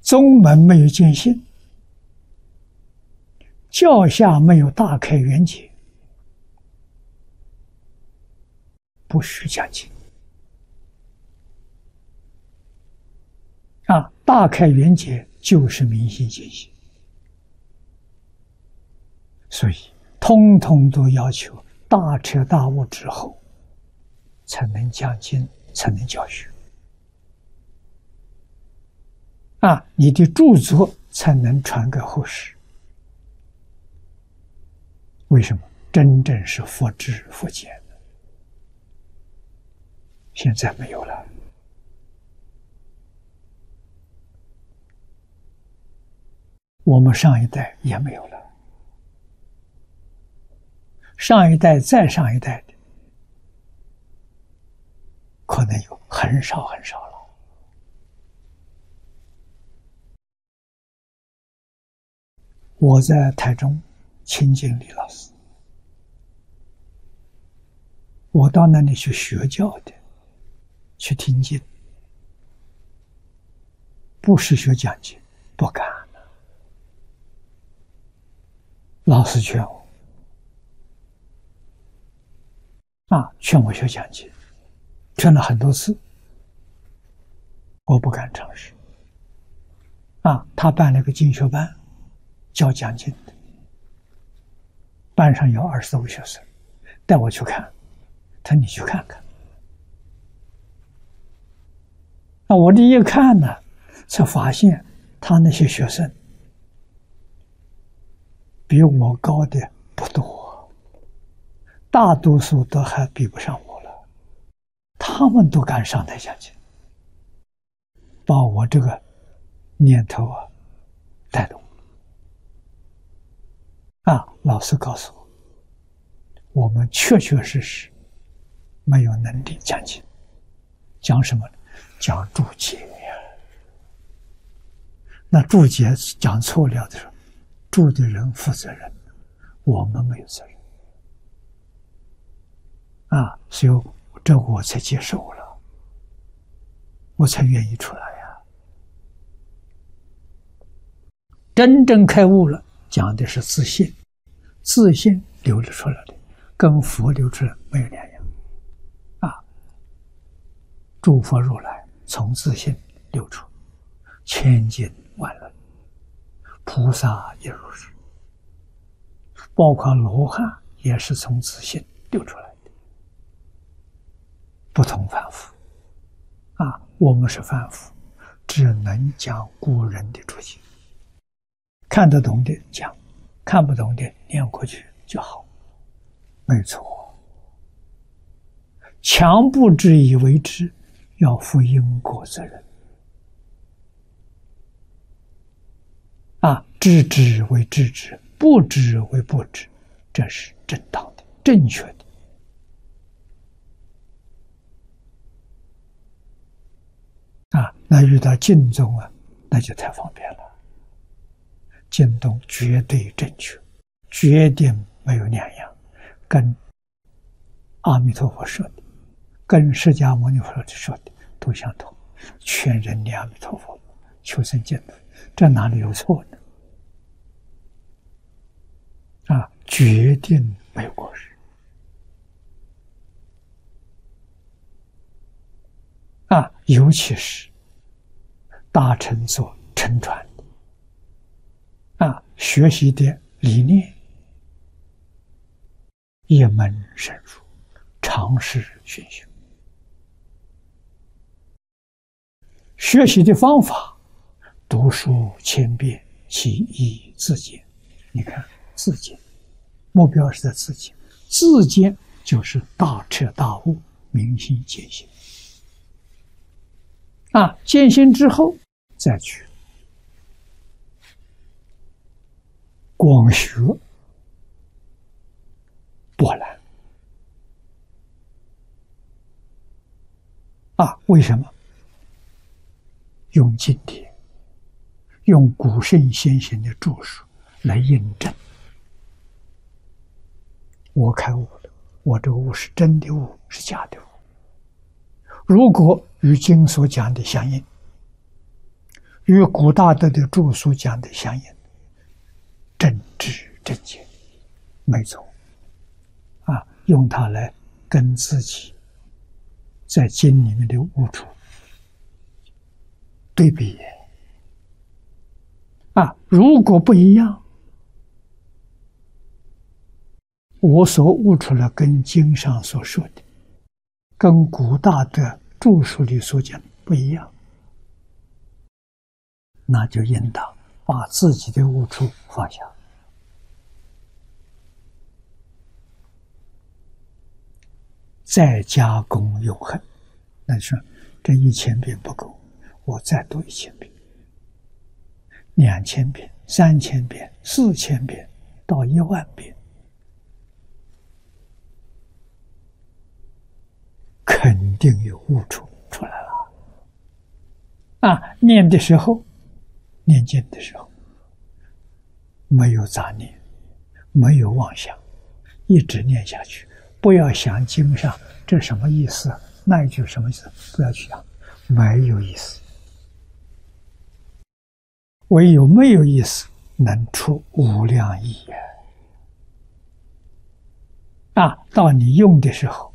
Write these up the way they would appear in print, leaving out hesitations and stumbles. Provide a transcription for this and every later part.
宗门没有见性，教下没有大开圆解，不许讲经。大开圆解就是明心见性，所以通通都要求大彻大悟之后，才能讲经，才能教学。你的著作才能传给后世。为什么？真正是佛知佛见的，现在没有了。我们上一代也没有了，上一代再上一代的，可能有很少很少了。我在台中亲近李老师，我到那里去学教的，去听经，不是学讲经，不敢。老师劝我，劝我学讲经，劝了很多次，我不敢尝试。他办了个进修班，教讲经的，班上有20多个学生，带我去看，他说你去看看。我这一看呢，才发现他那些学生比我高的不多，大多数都还比不上我了。他们都敢上台讲经，把我这个念头带动。老师告诉我，我们确确实实没有能力讲经。讲什么呢？讲注解呀。那注解讲错了的时候，注的人负责任，我们没有责任。所以这我才接受了，我才愿意出来呀。真正开悟了，讲的是自信，自信流露出来的，跟佛流出来没有两样。诸佛如来从自信流出，千经万论，菩萨也如是，包括罗汉也是从自信流出来的，不同凡夫。我们是凡夫，只能讲古人的注解，看得懂的讲，看不懂的念过去就好，没错。强不知以为知，要负因果责任。知之为知之，不知为不知，这是正当的、正确的。那遇到净宗那就太方便了。净宗绝对正确，绝对没有两样，跟阿弥陀佛说的，跟释迦牟尼佛说的都相同，劝人念阿弥陀佛，求生净土，这哪里有错呢？决定没有过失。尤其是大乘所承传的，学习的理念一门深入，常识熏修，学习的方法读书千遍，其义自见。你看，自见，目标是在自见，自见就是大彻大悟，明心见性。见性之后再去广学博览。为什么？用经典，用古圣先贤的著述来印证我开悟了，我这个悟是真的悟，是假的悟。如果与经所讲的相应， 与古大德的著书讲的相应，正知正见，没错。用它来跟自己在经里面的悟处对比。如果不一样，我所悟出来跟经上所说的，跟古大德著书里所讲的不一样，那就应当把自己的悟处放下，再加功永恒。那说这1000遍不够，我再读1000遍、2000遍、3000遍、4000遍到10000遍，肯定有悟处出来了。念的时候，念经的时候，没有杂念，没有妄想，一直念下去。不要想经上这什么意思，那一句什么意思，不要去想，没有意思。唯有没有意思，能出无量意到你用的时候，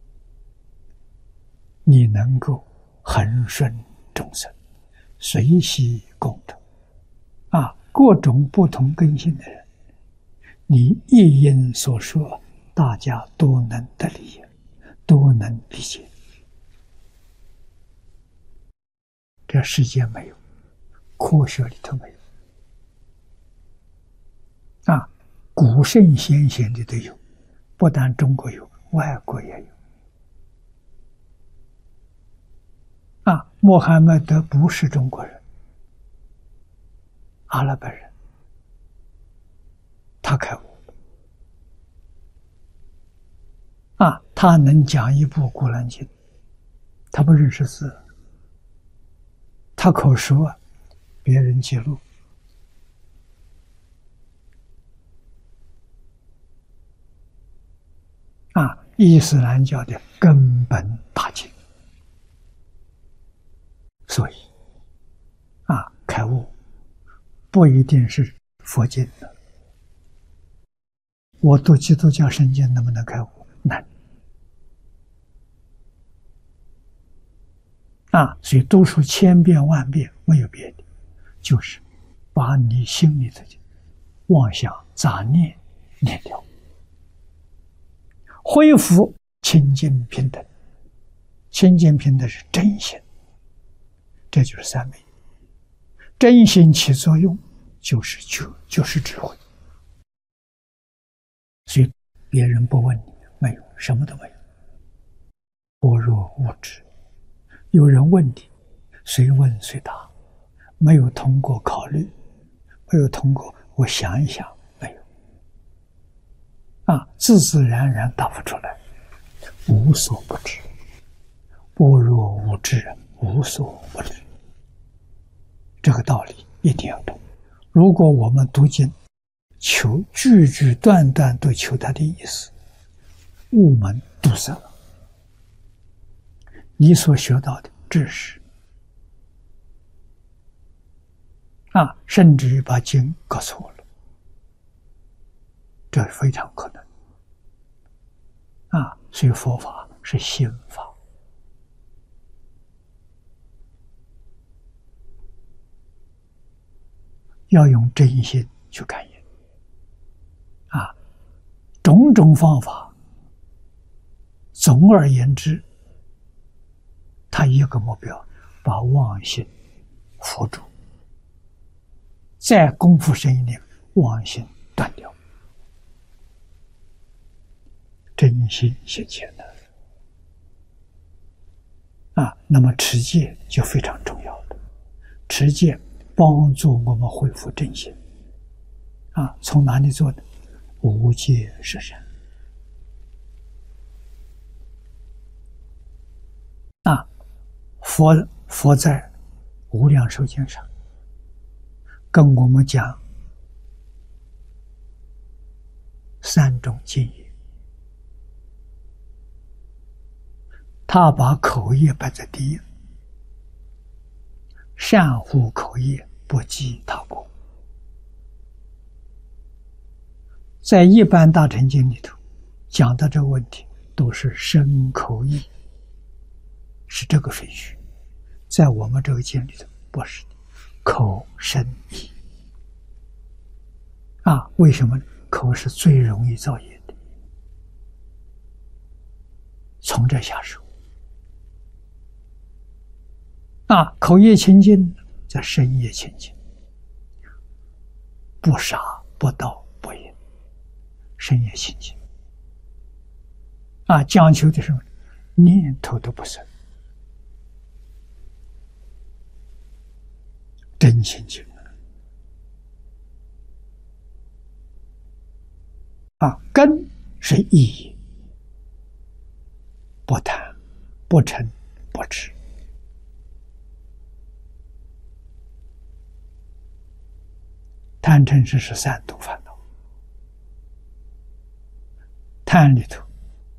你能够恒顺众生，随喜共同。各种不同根性的人，你一因所说，大家都能得利，都能理解。这世界没有，科学里头没有。古圣先贤的都有，不但中国有，外国也有。穆罕默德不是中国人，阿拉伯人，他开悟。他能讲一部《古兰经》，他不认识字，他口说，别人记录。伊斯兰教的根本大经，所以开悟不一定是佛经的。我读基督教圣经能不能开悟？难。所以读书1000遍万遍没有别的，就是把你心里的妄想杂念念掉，恢复清净平等。清净平等是真心，这就是三昧。真心起作用，就是智慧。所以别人不问你，没有，什么都没有，般若无知。有人问你，随问随答，没有通过考虑，没有通过我想一想，没有。自自然然答不出来，无所不知。般若无知，无所不知。这个道理一定要懂。如果我们读经，求句句段段都求他的意思，悟门堵塞了，你所学到的知识甚至于把经搞错了，这非常可能所以佛法是心法。要用真心去感应种种方法，总而言之，它一个目标，把妄心扶住，再功夫深一点，妄心断掉，真心现前的那么持戒就非常重要了。持戒帮助我们恢复正心从哪里做的？无戒十善佛在无量寿经上跟我们讲3种戒业，他把口业摆在第一， 善护口业，不计他过。在一般大乘经里头讲的这个问题，都是身口意，是这个顺序。在我们这个经里头不是的，口身意啊。为什么呢？口是最容易造业的，从这下手啊。口业清净，在身业清净，不杀不盗不淫，身业清净啊。讲求的是念头都不生，真清净啊。根是意，不贪不嗔不痴。贪嗔痴是三毒烦恼。贪里头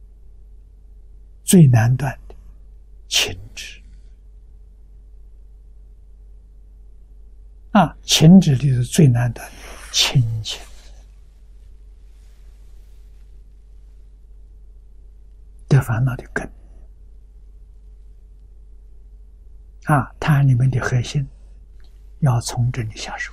最难断的情执啊，情执里头最难断的亲情的烦恼的根啊。贪里面的核心要从这里下手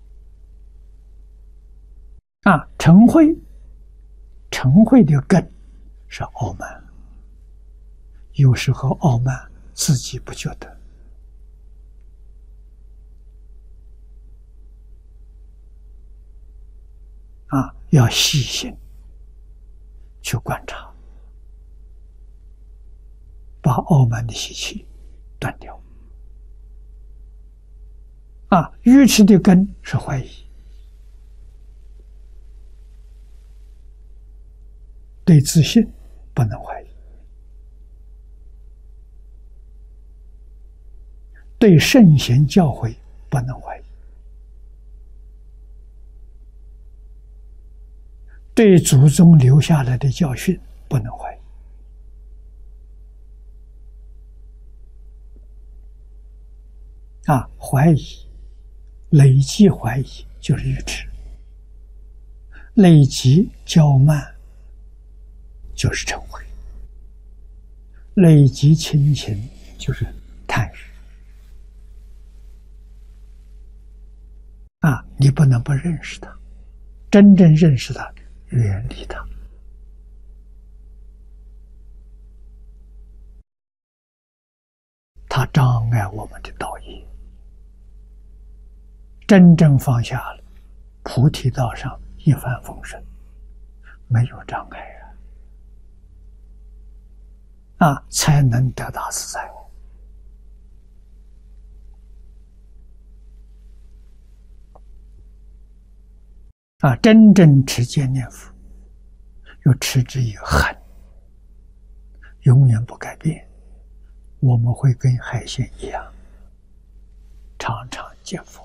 啊。嗔恚的根是傲慢，有时候傲慢自己不觉得啊，要细心去观察，把傲慢的习气断掉啊。愚痴的根是怀疑，对自信不能怀疑，对圣贤教诲不能怀疑，对祖宗留下来的教训不能怀疑啊。怀疑，累积怀疑就是愚痴，累积骄慢就是嗔恚，累积亲情就是贪欲啊。你不能不认识它，真正认识它，远离它。它障碍我们的道业，真正放下了，菩提道上一帆风顺，没有障碍啊，才能得大自在啊。真正持戒念佛，有持之以恒，永远不改变。我们会跟海鲜一样，常常见佛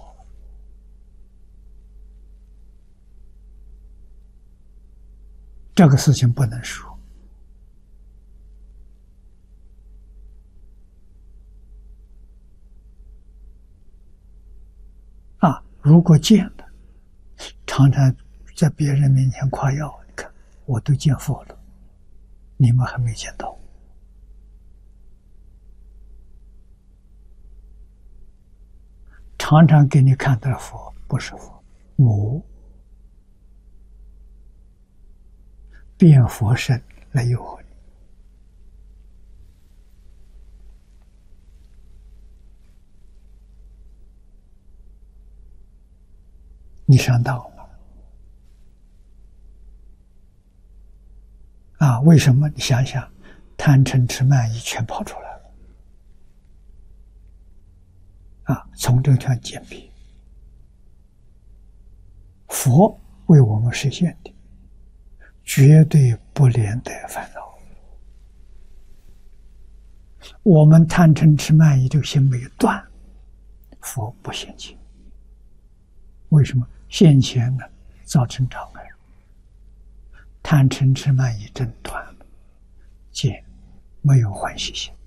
这个事情不能说啊。如果见了，常常在别人面前夸耀，你看我都见佛了，你们还没见到。常常给你看到佛不是佛，我变佛身来诱惑你，你上当了啊！为什么？你想想，贪嗔痴慢疑全跑出来了啊！从这条鉴别，佛为我们实现的绝对不连带烦恼。我们贪嗔痴慢疑这个心没有断，佛不现前。为什么？现前呢，造成障碍。贪嗔痴慢疑真断了，见没有欢喜心。